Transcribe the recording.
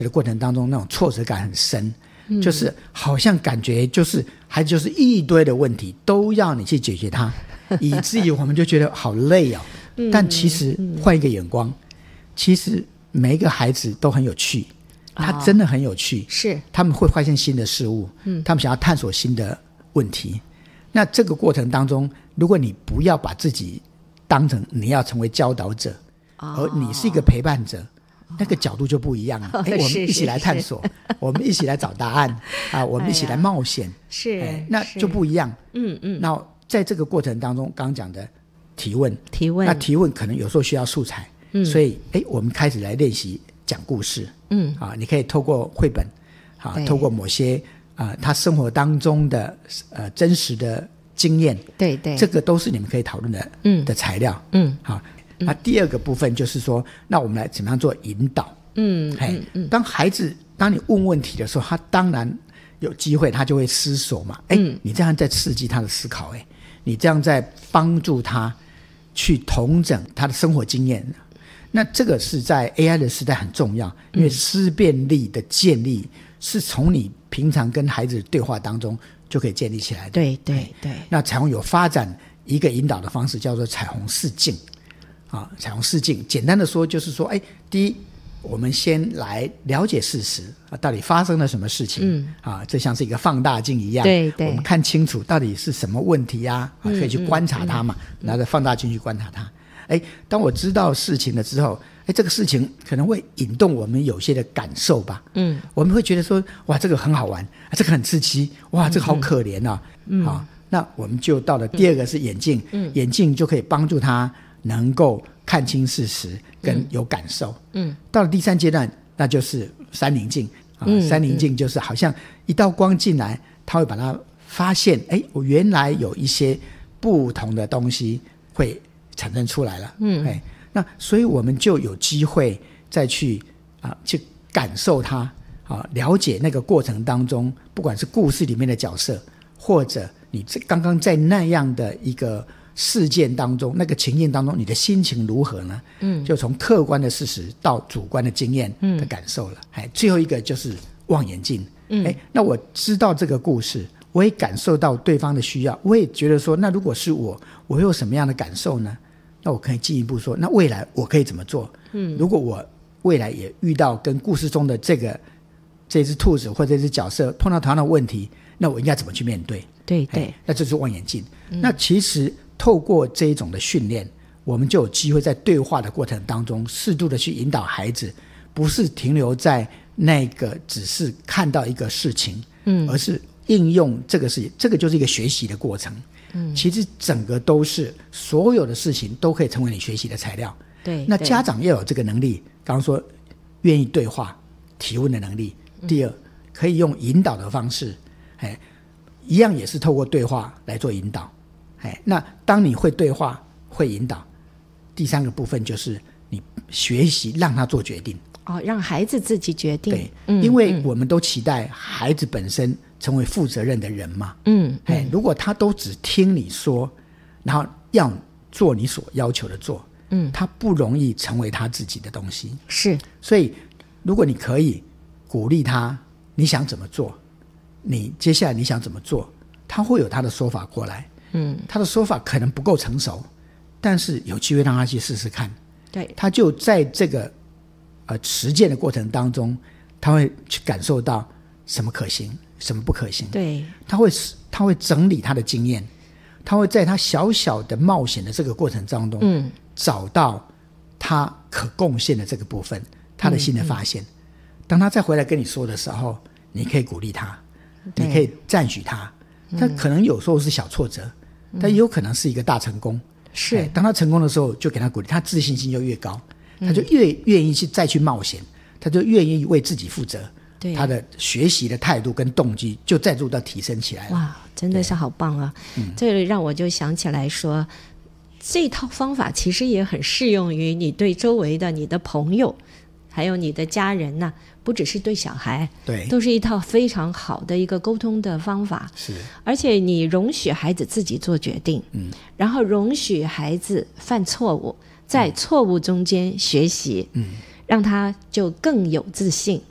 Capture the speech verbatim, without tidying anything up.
的过程当中那种挫折感很深，嗯、就是好像感觉就是孩子就是一堆的问题都要你去解决它，以至于我们就觉得好累哦。嗯、但其实换一个眼光，其实每一个孩子都很有趣，他真的很有趣，哦、 是他们会发现新的事物，嗯、他们想要探索新的问题。那这个过程当中，如果你不要把自己当成你要成为教导者，哦、而你是一个陪伴者，哦、那个角度就不一样了。哦、我们一起来探索，我们一起来找答案啊，我们一起来冒险， 是、 哎，那就不一样。 嗯嗯。 那在这个过程当中，刚刚讲的提问， 提问， 那提问可能有时候需要素材，嗯、所以哎，我们开始来练习讲故事。嗯，啊，你可以透过绘本，啊，透过某些啊、呃、他生活当中的呃真实的经验， 对对， 这个都是你们可以讨论的，嗯、的材料。嗯，好。那第二个部分就是说，那我们来怎么样做引导？嗯嗯嗯。当孩子当你问问题的时候，他当然有机会，他就会思索嘛。哎、嗯，你这样在刺激他的思考，哎，你这样在帮助他去统整他的生活经验。那这个是在 A I 的时代很重要，因为思辨力的建立是从你平常跟孩子的对话当中就可以建立起来的。 对对对。 那彩虹有发展一个引导的方式，叫做彩虹视镜。啊，彩虹视镜简单的说就是说，哎，第一，我们先来了解事实啊，到底发生了什么事情？嗯，啊，这像是一个放大镜一样， 对对， 我们看清楚到底是什么问题啊，啊，可以去观察它嘛，嗯嗯、拿着放大镜去观察它。哎，当我知道事情了之后，哎，这个事情可能会引动我们有些的感受吧。嗯，我们会觉得说，哇，这个很好玩，啊、这个很刺激，哇，这个好可怜啊。嗯，好，那我们就到了第二个是眼镜，嗯，眼镜就可以帮助他能够看清事实跟有感受。嗯，嗯到了第三阶段，那就是三棱镜啊。嗯、三棱镜就是好像一道光进来，他会把它发现，哎，我原来有一些不同的东西会产生出来了。嗯，哎，那所以我们就有机会再去啊去感受它啊，了解那个过程当中，不管是故事里面的角色，或者你刚刚在那样的一个事件当中，那个情境当中，你的心情如何呢？嗯，就从客观的事实到主观的经验的感受了。哎、嗯，最后一个就是望远镜。嗯，哎，那我知道这个故事，我也感受到对方的需要，我也觉得说，那如果是我，我会有什么样的感受呢？那我可以进一步说，那未来我可以怎么做？嗯，如果我未来也遇到跟故事中的这个这只兔子或者这只角色碰到同样的问题，那我应该怎么去面对？ 对对， 那这是望远镜。嗯、那其实透过这一种的训练，我们就有机会在对话的过程当中适度的去引导孩子，不是停留在那个只是看到一个事情，嗯，而是应用这个事情，这个就是一个学习的过程。嗯，其实整个都是所有的事情都可以成为你学习的材料。 对， 那家长要有这个能力，刚刚说愿意对话提问的能力。第二，可以用引导的方式，哎，一样也是透过对话来做引导。哎，那当你会对话会引导，第三个部分就是你学习让他做决定。 哦，让孩子自己决定。 对，嗯、因为我们都期待孩子本身成为负责任的人嘛。嗯，哎，如果他都只听你说，然后要做你所要求的做，嗯，他不容易成为他自己的东西。 是， 所以如果你可以鼓励他，你想怎么做，你接下来你想怎么做，他会有他的说法过来。嗯，他的说法可能不够成熟，但是有机会让他去试试看。 对， 他就在这个呃实践的过程当中，他会去感受到什么可行，什么不可行。 对， 他会他会整理他的经验，他会在他小小的冒险的这个过程当中，嗯，找到他可贡献的这个部分，他的新的发现。嗯嗯，当他再回来跟你说的时候，你可以鼓励他，你可以赞许他。他可能有时候是小挫折，嗯、但也有可能是一个大成功。 是、哎， 当他成功的时候，就给他鼓励，他自信心就越高，嗯、他就越愿意去再去冒险，他就愿意为自己负责。对，他的学习的态度跟动机就再度的提升起来了。 哇，真的是好棒啊！嗯、这个让我就想起来说，这套方法其实也很适用于你对周围的你的朋友，还有你的家人呢、啊。不只是对小孩， 对， 都是一套非常好的一个沟通的方法。 是， 而且你容许孩子自己做决定，嗯，然后容许孩子犯错误，在错误中间学习，嗯，让他就更有自信，